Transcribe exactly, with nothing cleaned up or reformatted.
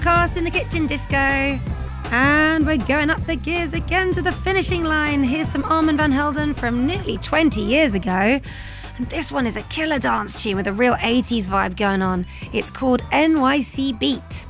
Cast in the Kitchen Disco. And we're going up the gears again to the finishing line. Here's some Armand van Helden from nearly twenty years ago. And this one is a killer dance tune with a real eighties vibe going on. It's called N Y C Beat.